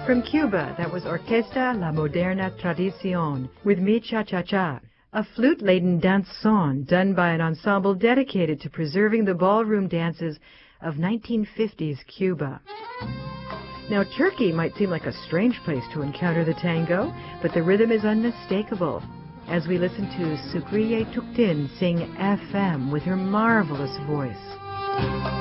From Cuba, that was Orquesta La Moderna Tradicion with Mi Cha Cha Cha, a flute-laden danson done by an ensemble dedicated to preserving the ballroom dances of 1950s Cuba. Now, Turkey might seem like a strange place to encounter the tango, but the rhythm is unmistakable. As we listen to Sukriye Tuktin sing FM with her marvelous voice.